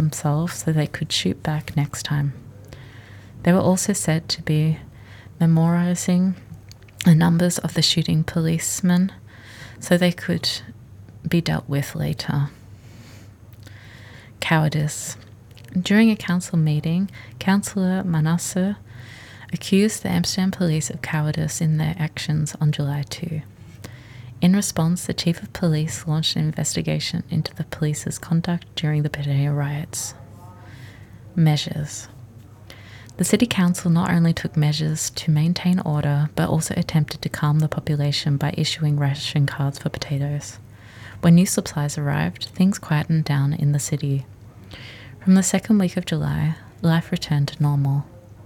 themselves so they could shoot back next time. They were also said to be memorizing the numbers of the shooting policemen so they could be dealt with later. Cowardice. During a council meeting, Councillor Manasseh accused the Amsterdam police of cowardice in their actions on July 2. In response, the chief of police launched an investigation into the police's conduct during the potato riots. Measures. The city council not only took measures to maintain order, but also attempted to calm the population by issuing ration cards for potatoes. When new supplies arrived, things quietened down in the city. From the second week of July, life returned to normal.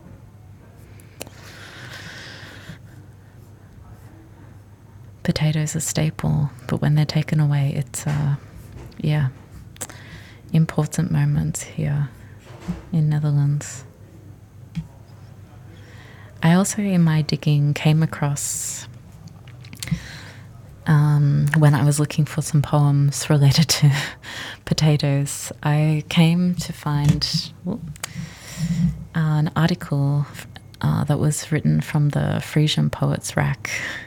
Potatoes are staple, but when they're taken away, it's, important moments here in Netherlands. I also, in my digging, came across, when I was looking for some poems related to potatoes, I came to find an article that was written from the Frisian Poets Rack,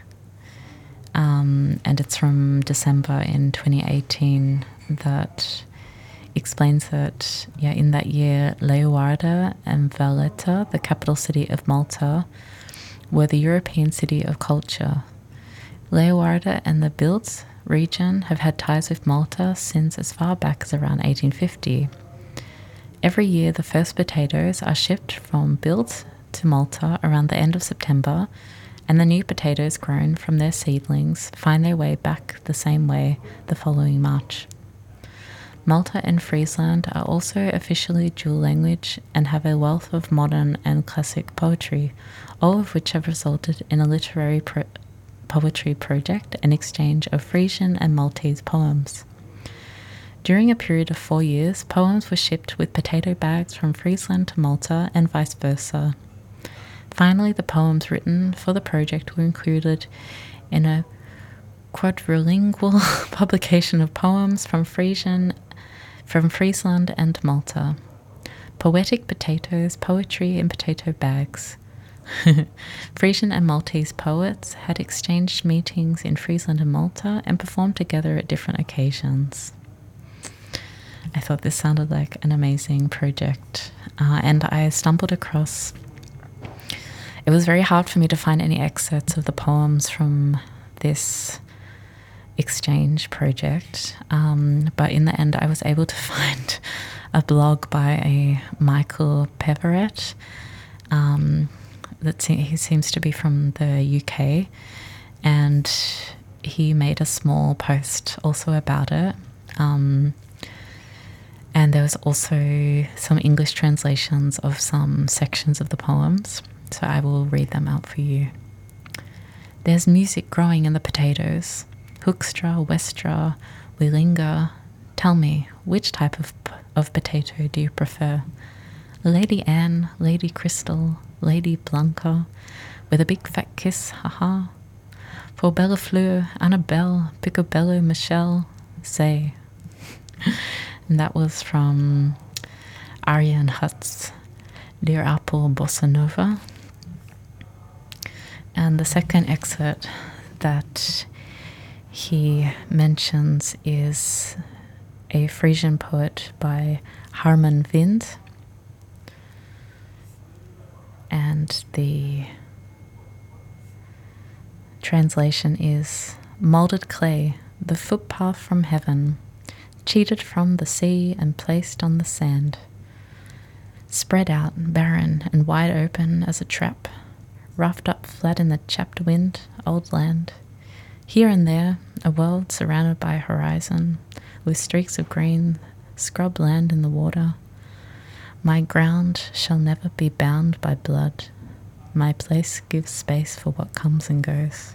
and it's from December in 2018, that explains that, in that year, Leeuwarden and Valletta, the capital city of Malta, were the European city of culture. Leeuwarden and the Bilt region have had ties with Malta since as far back as around 1850. Every year, the first potatoes are shipped from Bilt to Malta around the end of September, and the new potatoes grown from their seedlings find their way back the same way the following March. Malta and Friesland are also officially dual language and have a wealth of modern and classic poetry, all of which have resulted in a literary poetry project and exchange of Frisian and Maltese poems. During a period of 4 years, poems were shipped with potato bags from Friesland to Malta and vice versa. Finally, the poems written for the project were included in a quadrilingual publication of poems from Friesland and Malta. Poetic Potatoes, Poetry in Potato Bags. Frisian and Maltese poets had exchanged meetings in Friesland and Malta and performed together at different occasions. I thought this sounded like an amazing project, and I stumbled across... It was very hard for me to find any excerpts of the poems from this exchange project, but in the end I was able to find a blog by a Michael Peveret. He seems to be from the UK, and he made a small post also about it, and there was also some English translations of some sections of the poems, so I will read them out for you. There's music growing in the potatoes. Hoekstra, Westra, Wilinga. Tell me, which type of potato do you prefer? Lady Anne, Lady Crystal, Lady Blanca, with a big fat kiss, haha. For Bellefleur, Annabelle, Picobello, Michelle, say. And that was from Arjen Hutz, Dear Apple Bossa Nova. And the second excerpt that he mentions is a Frisian poet by Harman Wind. And the translation is, molded clay, the footpath from heaven, cheated from the sea and placed on the sand, spread out, barren and wide open as a trap, roughed up flat in the chapped wind, old land. Here and there, a world surrounded by a horizon, with streaks of green, scrub land in the water. My ground shall never be bound by blood. My place gives space for what comes and goes.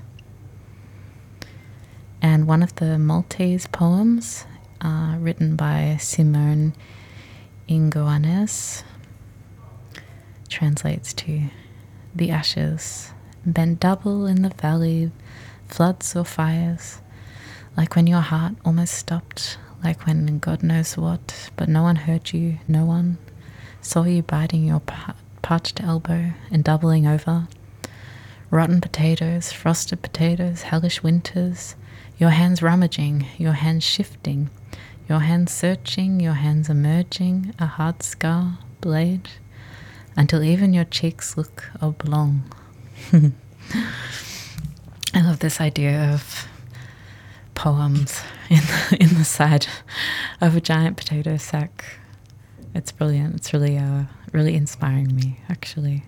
And one of the Maltese poems, written by Simone Ingoanes, translates to, the ashes, bent double in the valley, floods or fires, like when your heart almost stopped, like when God knows what, but no one heard you, no one saw you biting your parched elbow and doubling over. Rotten potatoes, frosted potatoes, hellish winters, your hands rummaging, your hands shifting, your hands searching, your hands emerging, a hard scar, blade, until even your cheeks look oblong. I love this idea of poems in the side of a giant potato sack. It's brilliant. It's really really inspiring me, actually.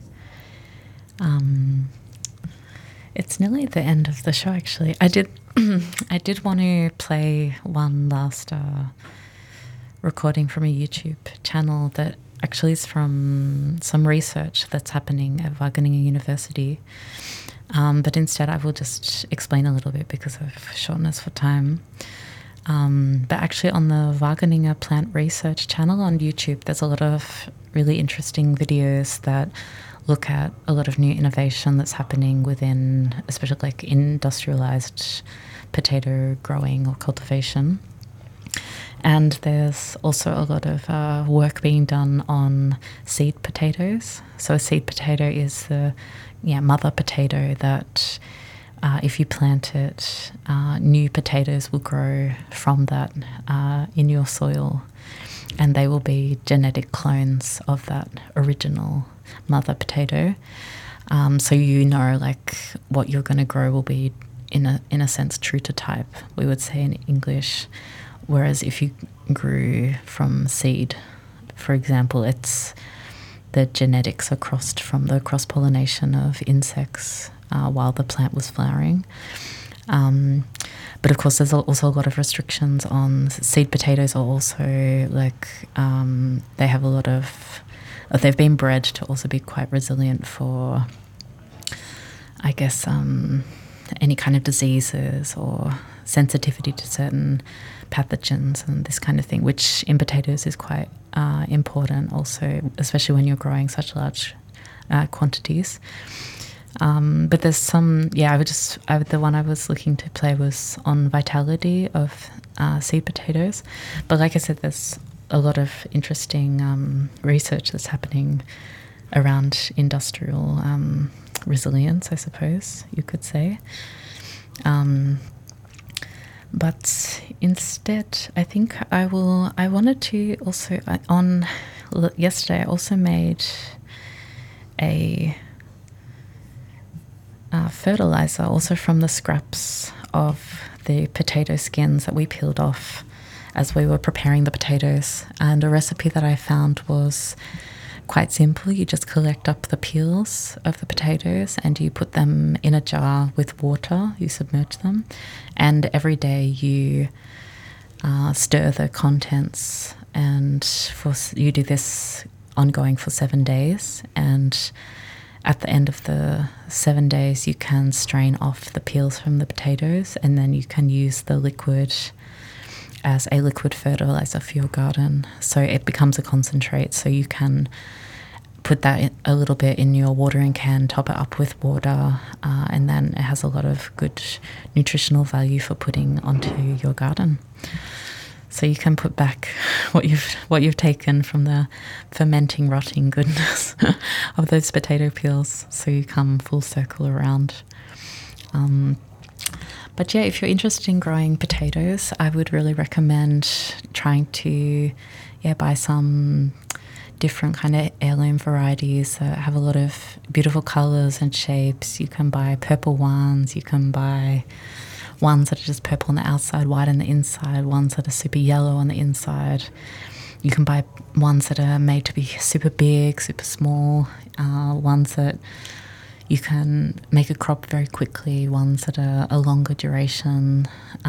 It's nearly the end of the show, actually. I did want to play one last recording from a YouTube channel that actually is from some research that's happening at Wageningen University. But instead I will just explain a little bit because of shortness for time. But actually on the Wageningen Plant Research channel on YouTube, there's a lot of really interesting videos that look at a lot of new innovation that's happening within, especially like industrialized potato growing or cultivation. And there's also a lot of work being done on seed potatoes. So a seed potato is the mother potato that if you plant it, new potatoes will grow from that in your soil, and they will be genetic clones of that original mother potato. So like what you're going to grow will be in a sense true to type, we would say in English. Whereas if you grew from seed, for example, it's the genetics are crossed from the cross-pollination of insects while the plant was flowering. But of course, there's also a lot of restrictions on seed potatoes. Are also like they have a lot of. They've been bred to also be quite resilient for, I guess, any kind of diseases or sensitivity to certain pathogens and this kind of thing, which in potatoes is quite important also, especially when you're growing such large quantities. But there's some, the one I was looking to play was on vitality of seed potatoes. But like I said, there's a lot of interesting research that's happening around industrial resilience, I suppose you could say. But instead, I think I wanted to also, yesterday I also made a fertilizer also from the scraps of the potato skins that we peeled off as we were preparing the potatoes. And a recipe that I found was quite simple. You just collect up the peels of the potatoes and you put them in a jar with water. You submerge them, and every day you stir the contents, and you do this ongoing for 7 days. And at the end of the 7 days, you can strain off the peels from the potatoes, and then you can use the liquid as a liquid fertilizer for your garden. So it becomes a concentrate, so you can put that a little bit in your watering can, top it up with water, and then it has a lot of good nutritional value for putting onto your garden. So you can put back what you've taken from the fermenting, rotting goodness of those potato peels. So you come full circle around. But yeah, if you're interested in growing potatoes, I would really recommend trying to buy some different kind of heirloom varieties that have a lot of beautiful colors and shapes. You can buy purple ones, you can buy ones that are just purple on the outside, white on the inside, ones that are super yellow on the inside. You can buy ones that are made to be super big, super small, ones that you can make a crop very quickly, ones that are a longer duration.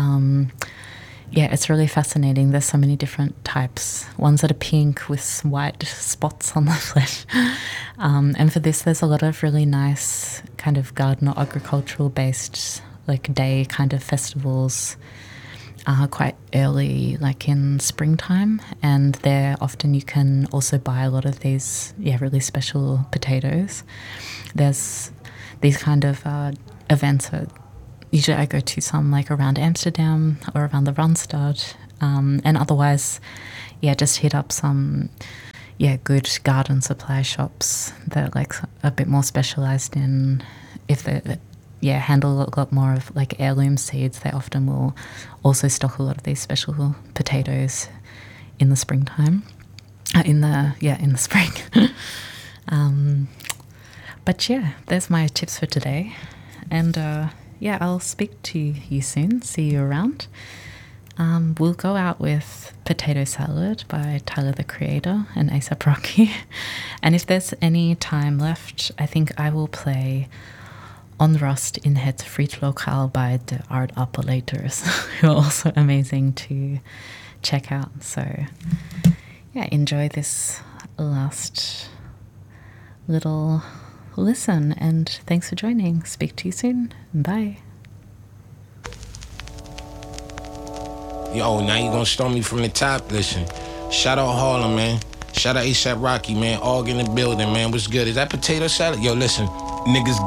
It's really fascinating. There's so many different types. Ones that are pink with white spots on the flesh. And for this, there's a lot of really nice kind of garden or agricultural based like day kind of festivals quite early, like in springtime. And there often you can also buy a lot of these really special potatoes. There's these kind of events that usually I go to some like around Amsterdam or around the Randstad, And otherwise, yeah, just hit up some good garden supply shops that are like a bit more specialized in, if they handle a lot more of like heirloom seeds. They often will also stock a lot of these special potatoes in the springtime. In the spring. But yeah, there's my tips for today. And I'll speak to you soon. See you around. We'll go out with Potato Salad by Tyler the Creator and A$AP Rocky. And if there's any time left, I think I will play On Rust in Het Frietlokaal by the Aardappeleters, who are also amazing to check out. So yeah, enjoy this last little listen, and thanks for joining. Speak to you soon. Bye. Yo, now you gonna start me from the top? Listen, shout out Harlem, man. Shout out A$AP Rocky, man. All in the building, man. What's good? Is that Potato Salad? Yo, listen, niggas